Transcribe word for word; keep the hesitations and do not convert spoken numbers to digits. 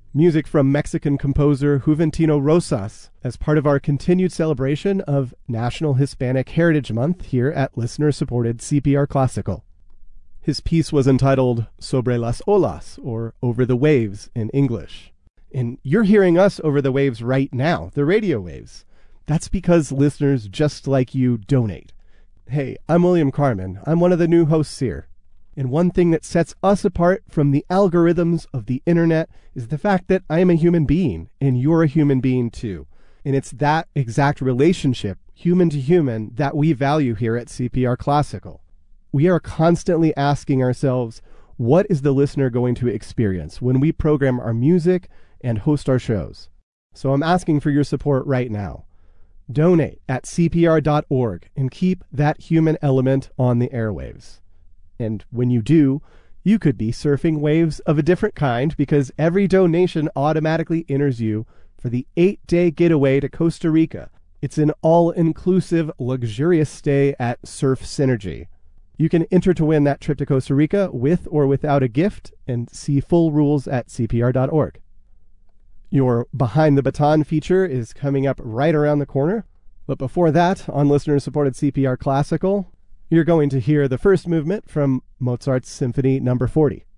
Music from Mexican composer Juventino Rosas as part of our continued celebration of National Hispanic Heritage Month here at listener-supported C P R Classical. His piece was entitled Sobre las Olas, or Over the Waves in English. And you're hearing us over the waves right now, the radio waves. That's because listeners just like you donate. Hey, I'm William Carmen. I'm one of the new hosts here. And one thing that sets us apart from the algorithms of the internet is the fact that I am a human being, and you're a human being too. And it's that exact relationship, human to human, that we value here at C P R Classical. We are constantly asking ourselves, what is the listener going to experience when we program our music and host our shows? So I'm asking for your support right now. Donate at C P R dot org and keep that human element on the airwaves. And when you do, you could be surfing waves of a different kind because every donation automatically enters you for the eight-day getaway to Costa Rica. It's an all-inclusive, luxurious stay at Surf Synergy. You can enter to win that trip to Costa Rica with or without a gift and see full rules at C P R dot org. Your Behind the Baton feature is coming up right around the corner. But before that, on listener-supported C P R Classical, you're going to hear the first movement from Mozart's Symphony Number forty.